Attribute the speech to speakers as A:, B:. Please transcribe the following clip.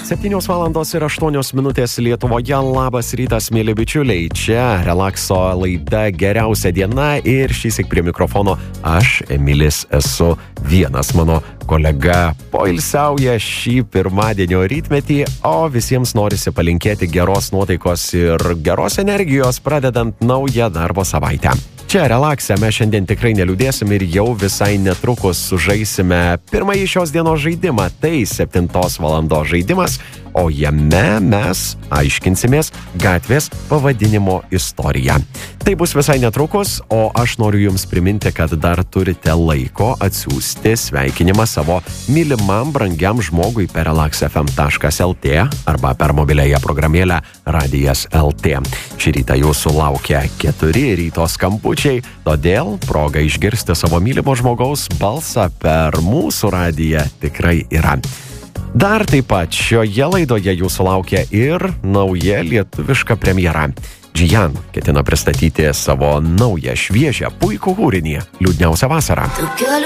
A: 7:08 Lietuvoje. Labas rytas, mėly bičiuliai. Čia relakso laida Geriausia diena ir šįsyk prie mikrofono aš, Emilis, esu vienas. Mano kolega poilsiauja šį pirmadienio rytmetį, o visiems norisi palinkėti geros nuotaikos ir geros energijos, pradedant naują darbo savaitę. Čia relakse mes šiandien tikrai neliūdėsim ir jau visai netrukus sužaisime pirmąjį šios dienos žaidimą. Tai 7 valandos žaidimas, o jame mes aiškinsimės gatvės pavadinimo istoriją. Tai bus visai netrukus, o aš noriu jums priminti, kad dar turite laiko atsiųsti sveikinimą savo mylimam brangiam žmogui per relaxfm.lt arba per mobiliąją programėlę Radijas LT. Šį rytą jūsų laukia 4 ryto skambučiai, todėl proga išgirsti savo mylimo žmogaus balsą per mūsų radiją tikrai yra. Dar taip pat šioje laidoje jūsų laukia ir nauja lietuviška premjera. Džijan ketina pristatyti savo naują, šviežią, puikų kūrinį Liūdniausia vasara.